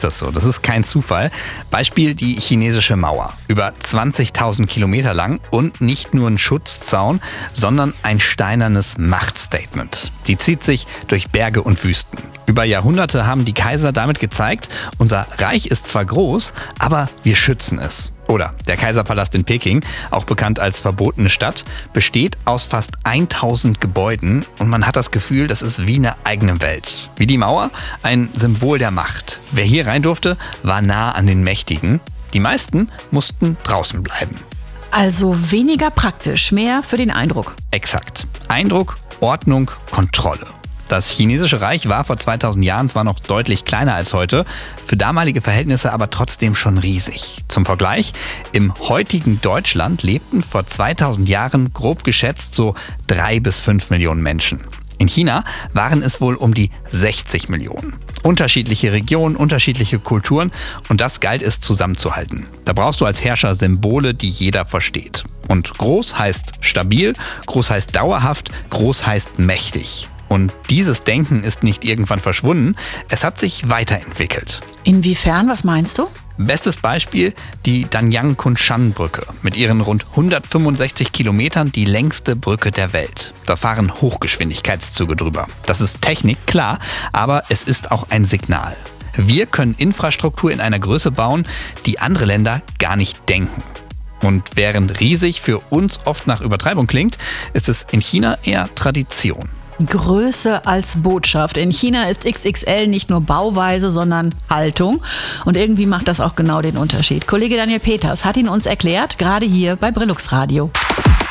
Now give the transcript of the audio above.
das so. Das ist kein Zufall. Beispiel die chinesische Mauer. Über 20.000 Kilometer lang und nicht nur ein Schutzzaun, sondern ein steinernes Machtstatement. Die zieht sich durch Berge und Wüsten. Über Jahrhunderte haben die Kaiser damit gezeigt, unser Reich ist zwar groß, aber wir schützen es. Oder der Kaiserpalast in Peking, auch bekannt als verbotene Stadt, besteht aus fast 1000 Gebäuden und man hat das Gefühl, das ist wie eine eigene Welt. Wie die Mauer, ein Symbol der Macht. Wer hier rein durfte, war nah an den Mächtigen. Die meisten mussten draußen bleiben. Also weniger praktisch, mehr für den Eindruck. Exakt. Eindruck, Ordnung, Kontrolle. Das chinesische Reich war vor 2000 Jahren zwar noch deutlich kleiner als heute, für damalige Verhältnisse aber trotzdem schon riesig. Zum Vergleich, im heutigen Deutschland lebten vor 2000 Jahren grob geschätzt so 3 bis 5 Millionen Menschen. In China waren es wohl um die 60 Millionen. Unterschiedliche Regionen, unterschiedliche Kulturen und das galt es zusammenzuhalten. Da brauchst du als Herrscher Symbole, die jeder versteht. Und groß heißt stabil, groß heißt dauerhaft, groß heißt mächtig. Und dieses Denken ist nicht irgendwann verschwunden, es hat sich weiterentwickelt. Inwiefern, was meinst du? Bestes Beispiel die Danyang-Kunshan-Brücke. Mit ihren rund 165 Kilometern die längste Brücke der Welt. Da fahren Hochgeschwindigkeitszüge drüber. Das ist Technik, klar, aber es ist auch ein Signal. Wir können Infrastruktur in einer Größe bauen, die andere Länder gar nicht denken. Und während riesig für uns oft nach Übertreibung klingt, ist es in China eher Tradition. Größe als Botschaft. In China ist XXL nicht nur Bauweise, sondern Haltung. Und irgendwie macht das auch genau den Unterschied. Kollege Daniel Peters hat ihn uns erklärt, gerade hier bei Brillux Radio.